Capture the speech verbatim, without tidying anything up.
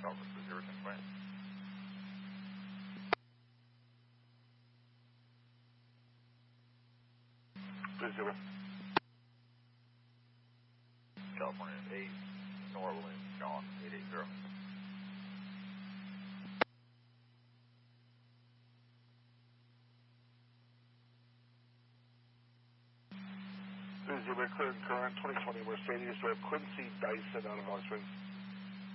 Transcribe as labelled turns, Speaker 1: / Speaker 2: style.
Speaker 1: Alpha two zero ten point.
Speaker 2: two zero.
Speaker 1: California eight, New Orleans, John eight eight zero.
Speaker 2: two zero, clear and current, twenty twenty Mercedes, drive Quincy Dyson out of Oxford.